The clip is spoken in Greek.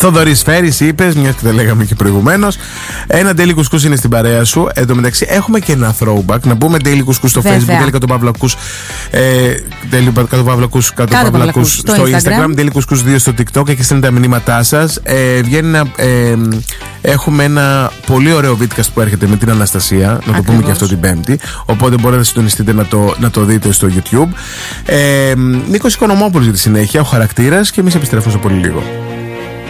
Θοδωρής Φέρης, είπες, μια και τα λέγαμε και προηγουμένως. Ένα Daily Κουσκούς είναι στην παρέα σου. Εν τω μεταξύ, έχουμε και ένα throwback. Να πούμε Daily Κουσκούς στο Facebook, Daily Κατοπαυλακούς στο Instagram, Daily Κουσκούς 2 στο TikTok και στέλνετε τα μηνύματά σας. Έχουμε ένα πολύ ωραίο βίντεο που έρχεται με την Αναστασία. Να το πούμε και αυτό την Πέμπτη. Οπότε μπορείτε να συντονιστείτε να το δείτε στο YouTube. Νίκος Οικονομόπουλος για τη συνέχεια, ο χαρακτήρας, και εμείς επιστρέφουμε σε πολύ λίγο.